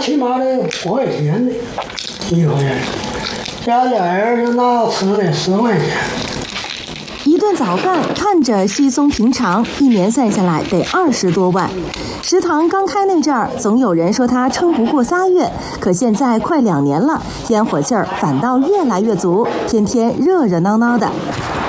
起码得5块钱的一回人，家人就拿吃的10块钱。 一顿早饭看着稀松平常，一年算下来得20多万。食堂刚开那阵儿，总有人说他撑不过3月，可现在快2年了，烟火气儿反倒越来越足，天天热热闹闹的。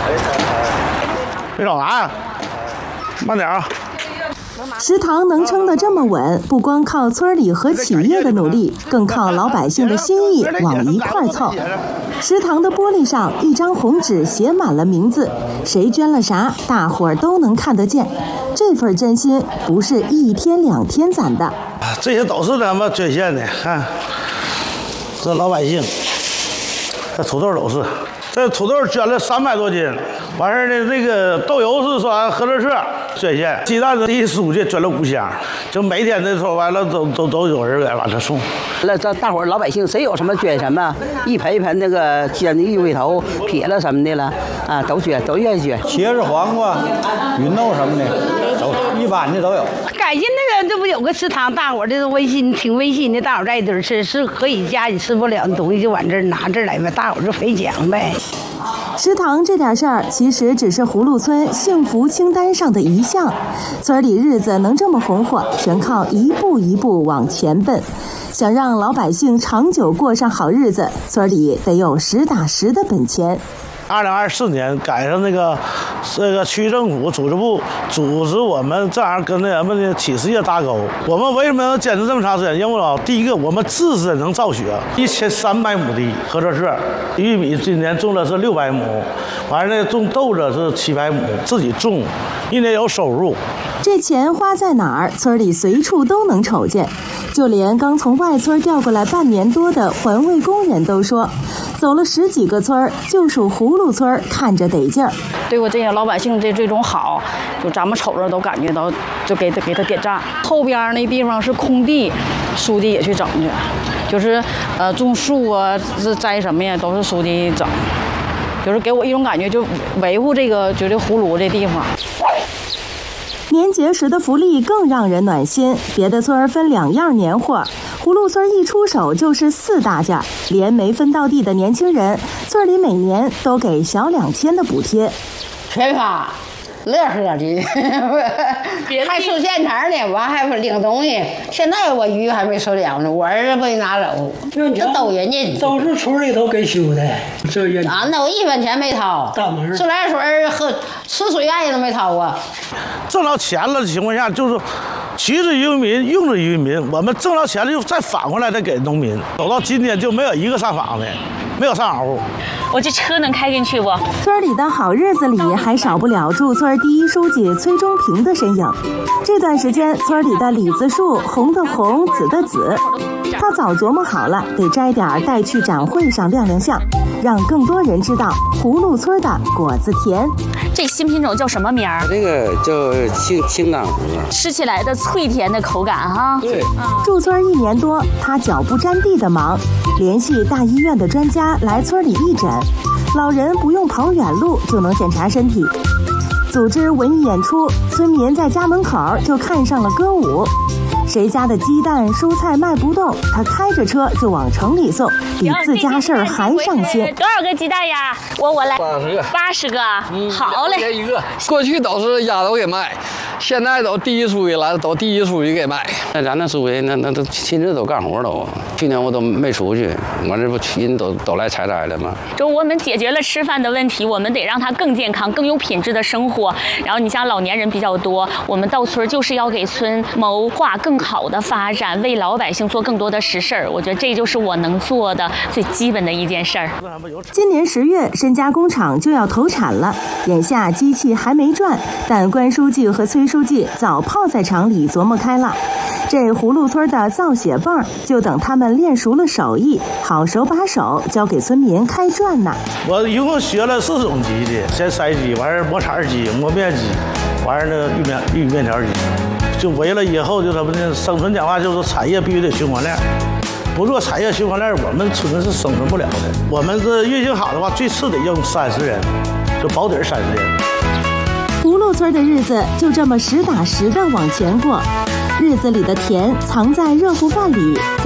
别找啥，慢点啊！ 食堂能撑得这么稳，不光靠村里和企业的努力，更靠老百姓的心意往一块凑。食堂的玻璃上一张红纸写满了名字，谁捐了啥，大伙儿都能看得见。这份真心不是1天2天攒的， 这些都是咱们捐献的。看，这老百姓，这土豆都是，这土豆捐了300多斤。完事儿呢，那个豆油是说合作社捐献，鸡蛋是第一书记捐了5箱，就每天的说完了都有人给往这送。 那这大伙儿老百姓谁有什么捐什么，一盆一盆那个鸡蛋的芋头头撇了什么的了啊，都捐，都愿意捐。 茄子、黄瓜、芸豆什么的，都一般的都有。 感谢那个，这不有个食堂，大伙儿这温馨，挺温馨的，大伙儿在一堆吃，是可以家里吃不了的东西就往这儿拿这儿来呗，大伙儿就分享呗。 食堂这点事儿其实只是葫芦村幸福清单上的一项，村里日子能这么红火，全靠一步一步往前奔。想让老百姓长久过上好日子，村里得有实打实的本钱。 2024年赶上那个区政府组织部组织我们这样跟那咱们的企事业搭钩。我们为什么能坚持这么长时间？因为第一个，我们自身能造血，1300亩地合作社，玉米今年种的是600亩，完了种豆子是700亩，自己种，一年有收入。 这钱花在哪儿，村里随处都能瞅见。就连刚从外村调过来半年多的环卫工人都说，走了10几个村，就属葫芦村看着得劲儿。 对我这些老百姓这种好，就咱们瞅着都感觉到，就给他点赞。后边那地方是空地，书记也去整去，就是种树啊，是栽什么呀，都是书记整，就是给我一种感觉，就维护这个就是葫芦这地方。 年节时的福利更让人暖心，别的村分2样年货，葫芦村一出手就是4大件，连没分到地的年轻人，村里每年都给小2000的补贴。 全发，乐呵的，还收现成的，完还领东西。现在我鱼还没收了呢，我儿子没拿走，这都人家都是村里头给修的，这人俺那我1分钱没掏， 大门自来水喝吃水爱都没掏过。 挣到钱了的情况下，就是取之于民，用之于民。我们挣到钱了，就再反过来再给农民。走到今天就没有一个上访的，没有上访户。 我这车能开进去不？ 村里的好日子里还少不了驻村第一书记崔中平的身影。这段时间，村里的李子树红的红，紫的紫，他早琢磨好了，得摘点带去展会上亮亮相，让更多人知道葫芦村的果子甜。 这新品种叫什么名儿？ 这个叫青冈核， 吃起来的脆甜的口感哈。 对， 驻村1年多，他脚不沾地的忙，联系大医院的专家来村里义诊，老人不用跑远路就能检查身体。组织文艺演出，村民在家门口就看上了歌舞。谁家的鸡蛋蔬菜卖不动，他开着车就往城里送，比自家事儿还上心。 多少个鸡蛋呀？我来 80个 ，80个，好嘞。 一个。过去都是丫头给卖，现在都第一书记来了，都第一书记给卖。 那咱那书记那都亲自都干活都。去年我都没出去，我这不人都来采摘了吗？ 就我们解决了吃饭的问题，我们得让他更健康、更有品质的生活。然后你像老年人比较多，我们到村就是要给村谋划更好的发展，为老百姓做更多的实事儿。我觉得这就是我能做的最基本的一件事儿。 今年10月，申家工厂就要投产了，眼下机器还没转，但关书记和崔书记早泡在厂里琢磨开了。这葫芦村的造血泵就等他们练熟了手艺，好手把手交给村民开转呢。 我一共学了4种机器，先筛机，完事磨铲机、磨面机，完事那个玉米面条机，就为了以后就什么呢？生存讲话就是产业必须得循环链，不做产业循环链，我们村是生存不了的。我们这运行好的话，最次得用30人，就保底30人。 葫芦村的日子就这么实打实的往前过，日子里的甜藏在热乎饭里。